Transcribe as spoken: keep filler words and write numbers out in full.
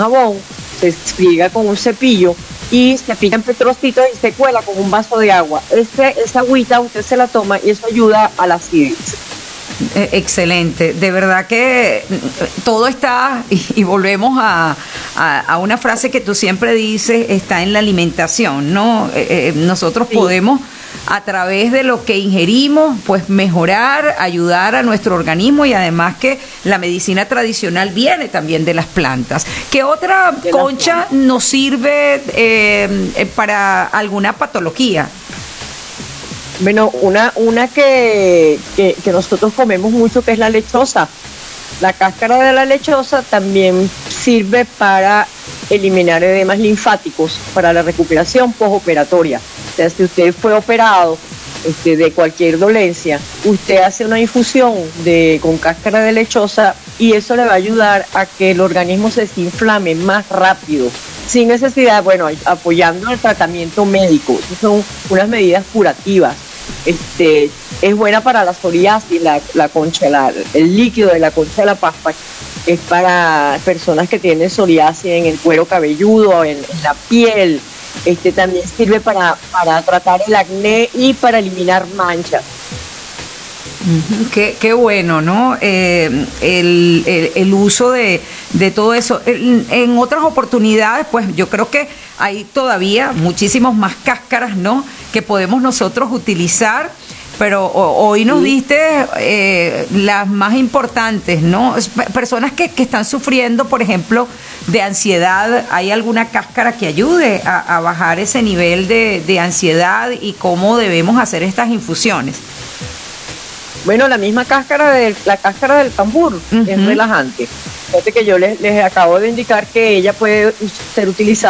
jabón, se despliega con un cepillo y se pica en trocitos y se cuela con un vaso de agua. Este, esa agüita usted se la toma y eso ayuda a la acidez. Eh, excelente, de verdad que todo está, y, y volvemos a, a, a una frase que tú siempre dices, está en la alimentación, ¿no? Eh, eh, nosotros sí. podemos, a través de lo que ingerimos, pues mejorar, ayudar a nuestro organismo, y además que la medicina tradicional viene también de las plantas. ¿Qué otra concha nos sirve eh, para alguna patología? Bueno, una, una que, que, que nosotros comemos mucho, que es la lechosa. La cáscara de la lechosa también sirve para eliminar edemas linfáticos, para la recuperación postoperatoria. O sea, si usted fue operado este, de cualquier dolencia, usted hace una infusión de, con cáscara de lechosa y eso le va a ayudar a que el organismo se desinflame más rápido, sin necesidad, bueno, apoyando el tratamiento médico. Esas son unas medidas curativas. Este, es buena para la psoriasis, la, la concha, la, el líquido de la concha de la pasta es para personas que tienen psoriasis en el cuero cabelludo, en, en la piel. Este también sirve para, para tratar el acné y para eliminar manchas. Uh-huh. Qué, qué bueno, ¿no? Eh, el, el, el uso de, de todo eso. En, en otras oportunidades, pues yo creo que hay todavía muchísimos más cáscaras, ¿no?, que podemos nosotros utilizar, pero hoy nos diste eh, las más importantes, ¿no? Personas que, que están sufriendo, por ejemplo, de ansiedad, ¿hay alguna cáscara que ayude a, a bajar ese nivel de, de ansiedad y cómo debemos hacer estas infusiones? Bueno, la misma cáscara de la cáscara del cambur uh-huh. es relajante. Fíjate que yo les, les acabo de indicar que ella puede ser utilizada